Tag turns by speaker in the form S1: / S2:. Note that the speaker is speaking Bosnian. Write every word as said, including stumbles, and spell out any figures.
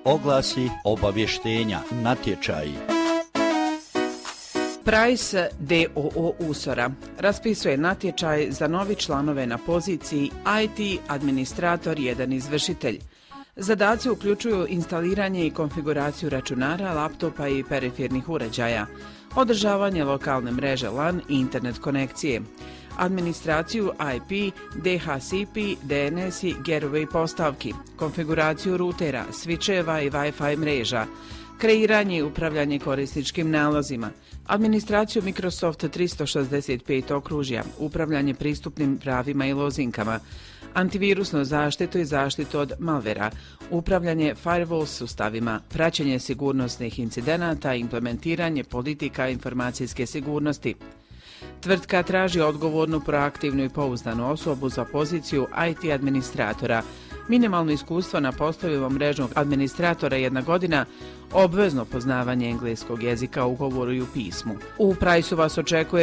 S1: oglasi, obavještenja, natječaji.
S2: Price d o o Usora raspisuje natječaj za novi članove na poziciji I T administrator jedan izvršitelj. Zadaci uključuju instaliranje i konfiguraciju računara, laptopa i perifernih uređaja, održavanje lokalne mreže LAN i internet konekcije, administraciju I P, D H C P, D N S i Gateway postavki, konfiguraciju rutera, switcheva i Wi-Fi mreža, kreiranje i upravljanje korisničkim nalazima, administraciju Microsoft tristo šezdeset pet okružja, upravljanje pristupnim pravima i lozinkama, antivirusnu zaštitu i zaštitu od malvera, upravljanje firewall sustavima, praćenje sigurnosnih incidenata i implementiranje politika informacijske sigurnosti. Tvrtka traži odgovornu, proaktivnu i pouzdanu osobu za poziciju I T administratora, minimalno iskustvo na poslovima mrežnog administratora jedna godina, obvezno poznavanje engleskog jezika u govoru i u pismu. U Price-u vas očekuje